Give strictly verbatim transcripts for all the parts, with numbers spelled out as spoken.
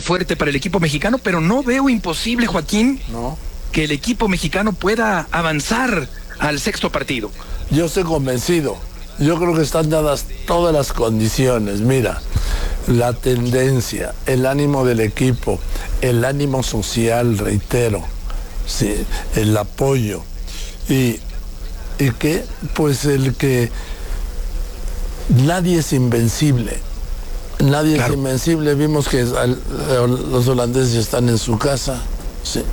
fuerte para el equipo mexicano, pero no veo imposible, Joaquín, no, que el equipo mexicano pueda avanzar al sexto partido. Yo estoy convencido. Yo creo que están dadas todas las condiciones. Mira, la tendencia, el ánimo del equipo, el ánimo social, reitero, sí, el apoyo y, y que, pues el que nadie es invencible. Nadie claro. es invencible. Vimos que al, los holandeses están en su casa, sí.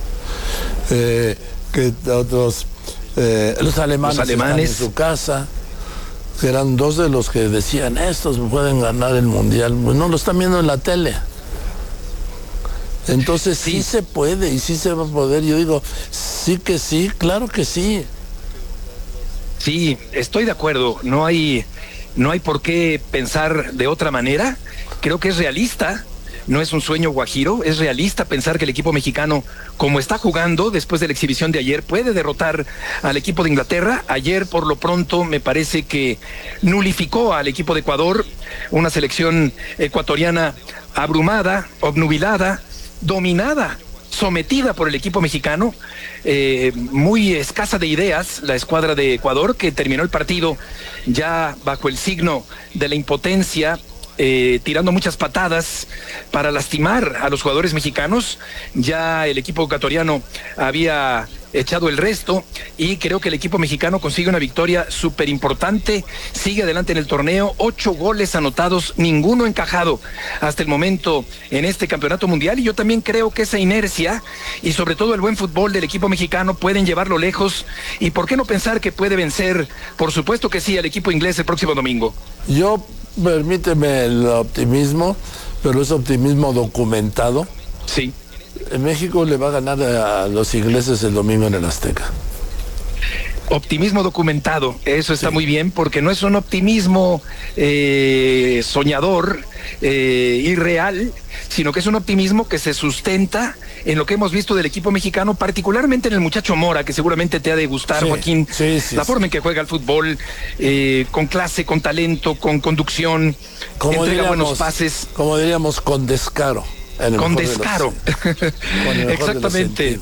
Eh, que otros, eh, los alemanes, los alemanes están en su casa. Eran dos de los que decían, estos pueden ganar el mundial. Pues no, lo están viendo en la tele. Entonces sí. sí se puede y sí se va a poder. Yo digo, sí que sí, claro que sí. Sí, estoy de acuerdo. No hay, no hay por qué pensar de otra manera. Creo que es realista. No es un sueño guajiro, es realista pensar que el equipo mexicano, como está jugando después de la exhibición de ayer, puede derrotar al equipo de Inglaterra. Ayer, por lo pronto, me parece que nulificó al equipo de Ecuador, una selección ecuatoriana abrumada, obnubilada, dominada, sometida por el equipo mexicano, eh, muy escasa de ideas, la escuadra de Ecuador, que terminó el partido ya bajo el signo de la impotencia, Eh, tirando muchas patadas para lastimar a los jugadores mexicanos. Ya el equipo ecuatoriano había echado el resto y creo que el equipo mexicano consigue una victoria súper importante, sigue adelante en el torneo, ocho goles anotados, ninguno encajado hasta el momento en este campeonato mundial, y yo también creo que esa inercia y sobre todo el buen fútbol del equipo mexicano pueden llevarlo lejos, y por qué no pensar que puede vencer, por supuesto que sí, al equipo inglés el próximo domingo. Yo, permíteme el optimismo, pero es optimismo documentado. Sí. México le va a ganar a los ingleses el domingo en el Azteca. Optimismo documentado, eso está sí. muy bien, porque no es un optimismo eh, soñador, eh, irreal, sino que es un optimismo que se sustenta en lo que hemos visto del equipo mexicano, particularmente en el muchacho Mora, que seguramente te ha de gustar, sí, Joaquín, sí, sí, la sí. forma en que juega el fútbol, eh, con clase, con talento, con conducción, como entrega diríamos, buenos pases. Como diríamos, con descaro. Con descaro. De los, exactamente.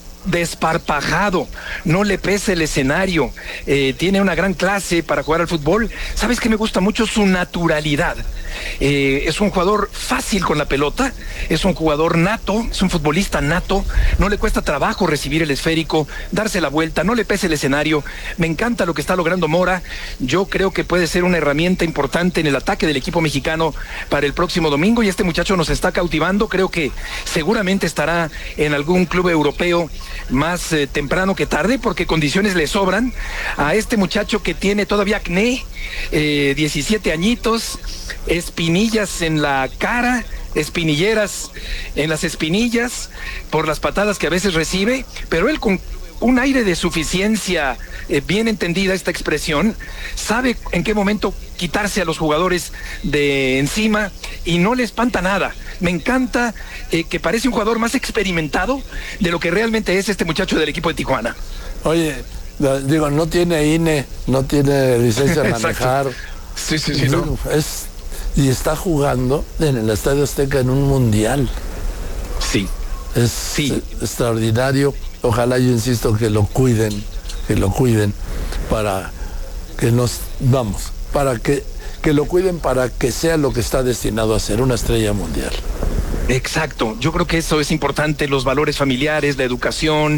Desparpajado, no le pesa el escenario, eh, tiene una gran clase para jugar al fútbol. ¿Sabes qué me gusta mucho? Su naturalidad. Eh, es un jugador fácil con la pelota, es un jugador nato, es un futbolista nato, no le cuesta trabajo recibir el esférico, darse la vuelta, no le pesa el escenario. Me encanta lo que está logrando Mora. Yo creo que puede ser una herramienta importante en el ataque del equipo mexicano para el próximo domingo, y este muchacho nos está cautivando. Creo que seguramente estará en algún club europeo más eh, temprano que tarde, porque condiciones le sobran a este muchacho que tiene todavía acné, eh, diecisiete añitos, espinillas en la cara, espinilleras en las espinillas por las patadas que a veces recibe, pero él con un aire de suficiencia, eh, bien entendida esta expresión, sabe en qué momento quitarse a los jugadores de encima y no le espanta nada. Me encanta eh, que parece un jugador más experimentado de lo que realmente es este muchacho del equipo de Tijuana. Oye, digo, no tiene I N E, no tiene licencia de manejar. Sí, sí, sí. No. Es, y está jugando en el Estadio Azteca en un mundial. Sí. Es sí. extraordinario. Ojalá, yo insisto, que lo cuiden, que lo cuiden para que nos, vamos, para que, que lo cuiden para que sea lo que está destinado a ser, una estrella mundial. Exacto, yo creo que eso es importante, los valores familiares, la educación,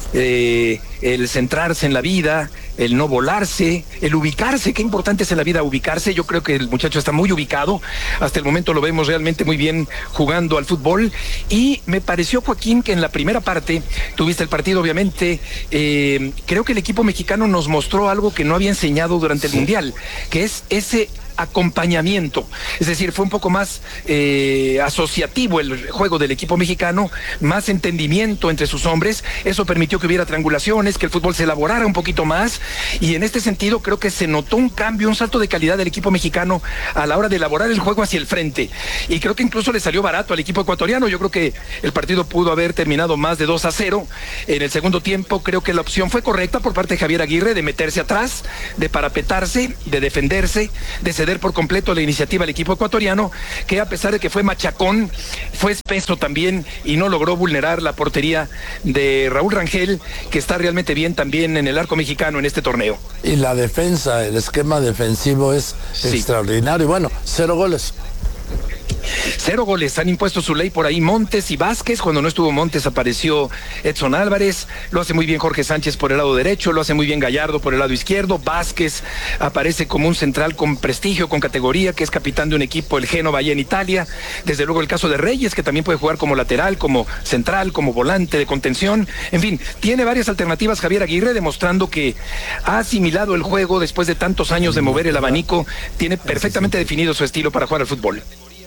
eh, el centrarse en la vida, el no volarse, el ubicarse. Qué importante es en la vida ubicarse. Yo creo que el muchacho está muy ubicado, hasta el momento lo vemos realmente muy bien jugando al fútbol, y me pareció, Joaquín, que en la primera parte, tuviste el partido obviamente, eh, creo que el equipo mexicano nos mostró algo que no había enseñado durante el Mundial, que es ese acompañamiento, es decir, fue un poco más eh, asociativo el juego del equipo mexicano, más entendimiento entre sus hombres. Eso permitió que hubiera triangulaciones, que el fútbol se elaborara un poquito más, y en este sentido creo que se notó un cambio, un salto de calidad del equipo mexicano a la hora de elaborar el juego hacia el frente, y creo que incluso le salió barato al equipo ecuatoriano. Yo creo que el partido pudo haber terminado más de dos a cero en el segundo tiempo. Creo que la opción fue correcta por parte de Javier Aguirre, de meterse atrás, de parapetarse, de defenderse, de ceder por completo la iniciativa al equipo ecuatoriano, que a pesar de que fue machacón, fue espeso también y no logró vulnerar la portería de Raúl Rangel, que está realmente bien también en el arco mexicano en este torneo. Y la defensa, el esquema defensivo es sí. extraordinario. Bueno, cero goles. Cero goles, han impuesto su ley por ahí Montes y Vázquez. Cuando no estuvo Montes apareció Edson Álvarez, lo hace muy bien Jorge Sánchez por el lado derecho, lo hace muy bien Gallardo por el lado izquierdo. Vázquez aparece como un central con prestigio, con categoría, que es capitán de un equipo, el Génova, allá en Italia. Desde luego el caso de Reyes, que también puede jugar como lateral, como central, como volante de contención. En fin, tiene varias alternativas Javier Aguirre, demostrando que ha asimilado el juego después de tantos años de mover el abanico. Tiene perfectamente definido su estilo para jugar al fútbol.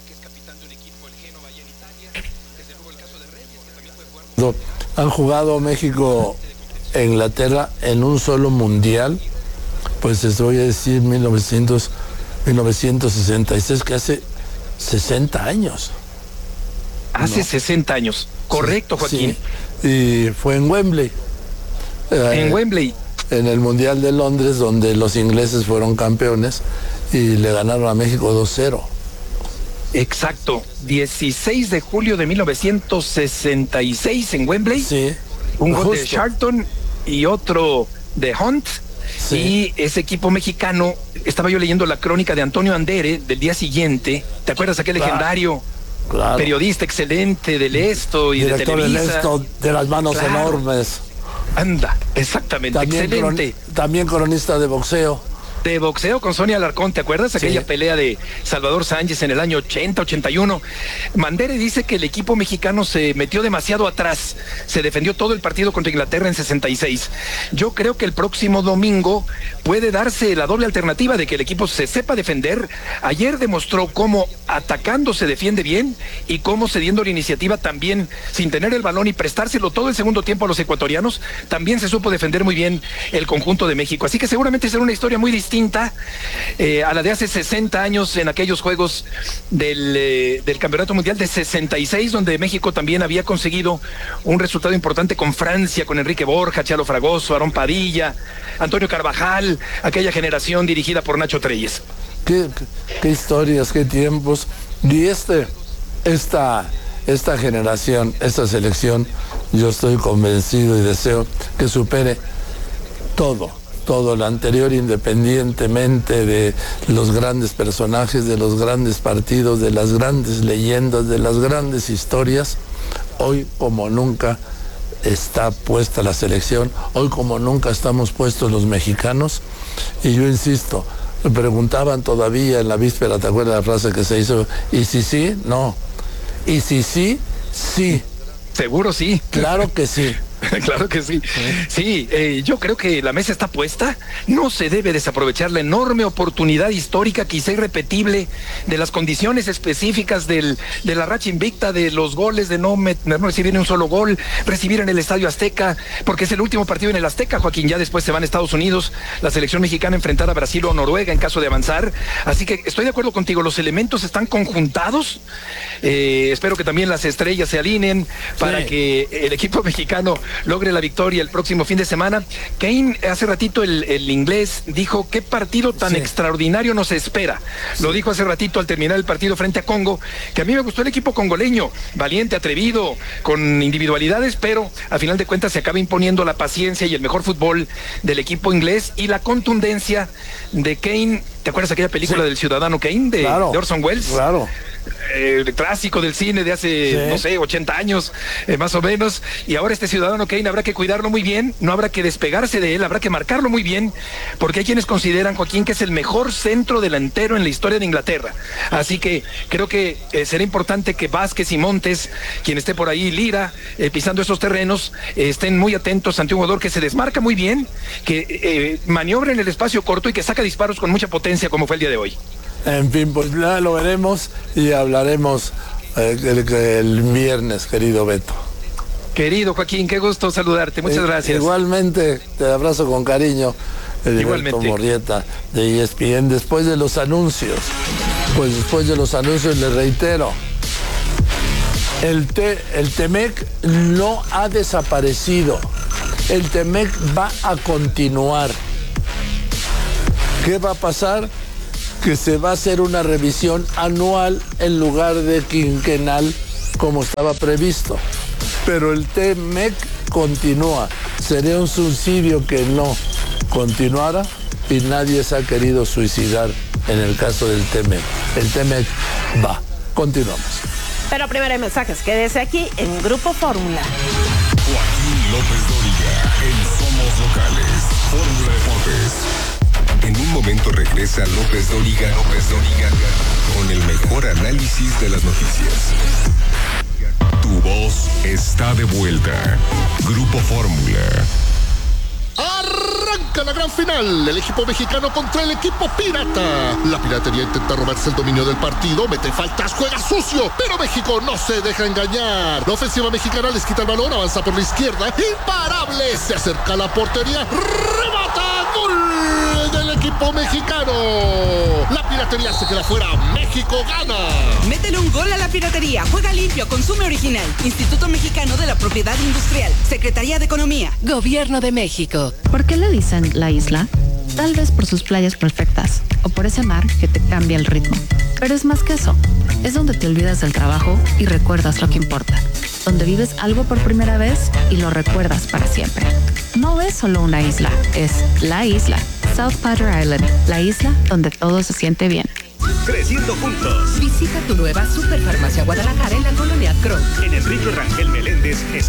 Han jugado México e Inglaterra en un solo mundial, pues les voy a decir mil novecientos, mil novecientos sesenta y seis, que hace sesenta años. Hace no. sesenta años, correcto, sí, Joaquín. Sí. Y fue en Wembley. En eh, Wembley. En el Mundial de Londres, donde los ingleses fueron campeones y le ganaron a México dos cero. Exacto, dieciséis de julio de mil novecientos sesenta y seis en Wembley. Sí. Un gol de Charlton y otro de Hunt. Sí. Y ese equipo mexicano, estaba yo leyendo la crónica de Antonio Andere del día siguiente. ¿Te acuerdas aquel claro. legendario claro. periodista excelente del Esto y Director de Televisa? Del Esto, de las manos claro. enormes. Anda, exactamente, también excelente. Cron, también cronista de boxeo. De boxeo con Sonia Alarcón, ¿te acuerdas? Aquella sí. pelea de Salvador Sánchez en el año ochenta, ochenta y uno. Mandere dice que el equipo mexicano se metió demasiado atrás, se defendió todo el partido contra Inglaterra en sesenta y seis. Yo creo que el próximo domingo puede darse la doble alternativa de que el equipo se sepa defender. Ayer demostró cómo atacando se defiende bien y cómo cediendo la iniciativa también, sin tener el balón y prestárselo todo el segundo tiempo a los ecuatorianos, también se supo defender muy bien el conjunto de México. Así que seguramente será una historia muy distinta Eh, a la de hace sesenta años en aquellos juegos del, eh, del Campeonato Mundial de sesenta y seis, donde México también había conseguido un resultado importante con Francia, con Enrique Borja, Chalo Fragoso, Aarón Padilla, Antonio Carvajal, aquella generación dirigida por Nacho Treyes. Qué, qué, qué historias, qué tiempos. Y este, esta, esta generación, esta selección, yo estoy convencido y deseo que supere todo. todo lo anterior, independientemente de los grandes personajes, de los grandes partidos, de las grandes leyendas, de las grandes historias. Hoy como nunca está puesta la selección, hoy como nunca estamos puestos los mexicanos. Y yo insisto, me preguntaban todavía en la víspera, ¿te acuerdas la frase que se hizo? ¿Y si sí? No. ¿Y si sí? Sí. Seguro sí. Claro que sí. Claro que sí. Sí, eh, yo creo que la mesa está puesta. No se debe desaprovechar la enorme oportunidad histórica, quizá irrepetible, de las condiciones específicas del, de la racha invicta, de los goles, de no, met, no recibir ni un solo gol, recibir en el Estadio Azteca, porque es el último partido en el Azteca, Joaquín. Ya después se van a Estados Unidos, la selección mexicana a enfrentar a Brasil o Noruega en caso de avanzar. Así que estoy de acuerdo contigo, los elementos están conjuntados. Eh, espero que también las estrellas se alineen para sí. que el equipo mexicano logre la victoria el próximo fin de semana. Kane, hace ratito el, el inglés dijo, qué partido tan sí. extraordinario nos espera. Sí. Lo dijo hace ratito al terminar el partido frente a Congo, que a mí me gustó el equipo congoleño, valiente, atrevido, con individualidades, pero a final de cuentas se acaba imponiendo la paciencia y el mejor fútbol del equipo inglés y la contundencia de Kane. ¿Te acuerdas aquella película sí. del Ciudadano Kane de, claro, de Orson Welles? Claro. Eh, el clásico del cine de hace, sí. no sé, ochenta años, eh, más o menos. Y ahora este Ciudadano Kane habrá que cuidarlo muy bien, no habrá que despegarse de él, habrá que marcarlo muy bien, porque hay quienes consideran, Joaquín, que es el mejor centro delantero en la historia de Inglaterra. Así que creo que eh, será importante que Vázquez y Montes, quien esté por ahí, Lira, eh, pisando esos terrenos, eh, estén muy atentos ante un jugador que se desmarca muy bien, que eh, maniobra en el espacio corto y que saca disparos con mucha potencia, como fue el día de hoy. En fin, pues ya lo veremos y hablaremos eh, el, el viernes, querido Beto. Querido Joaquín, qué gusto saludarte, muchas eh, gracias. Igualmente, te abrazo con cariño, Heriberto Murrieta de E S P N. Después de los anuncios, pues después de los anuncios les reitero, el, te, el Temec no ha desaparecido, el Temec va a continuar. ¿Qué va a pasar? que se va a hacer una revisión anual en lugar de quinquenal como estaba previsto. Pero el T M E C continúa. Sería un suicidio que no continuara y nadie se ha querido suicidar en el caso del T M E C. El T M E C va. Continuamos. Pero primero hay mensajes. Quédese aquí en Grupo Fórmula. Joaquín López Dóriga en Somos Locales. Fórmula Deportes. En un momento regresa López Dóriga, López Dóriga, con el mejor análisis de las noticias. Tu voz está de vuelta. Grupo Fórmula. Arranca la gran final, el equipo mexicano contra el equipo pirata. La piratería intenta robarse el dominio del partido, mete faltas, juega sucio, pero México no se deja engañar. La ofensiva mexicana les quita el balón, avanza por la izquierda, imparable, se acerca a la portería, remata, gol del equipo mexicano. La piratería se queda fuera, México gana. Métele un gol a la piratería, juega limpio, consume original. Instituto Mexicano de la Propiedad Industrial, Secretaría de Economía, Gobierno de México. ¿Por qué le dicen la isla? Tal vez por sus playas perfectas o por ese mar que te cambia el ritmo. Pero es más que eso. Es donde te olvidas del trabajo y recuerdas lo que importa. Donde vives algo por primera vez y lo recuerdas para siempre. No es solo una isla, es la isla. South Padre Island, la isla donde todo se siente bien. Creciendo juntos. Visita tu nueva Superfarmacia Guadalajara en la colonia Cro. En Enrique Rangel Meléndez.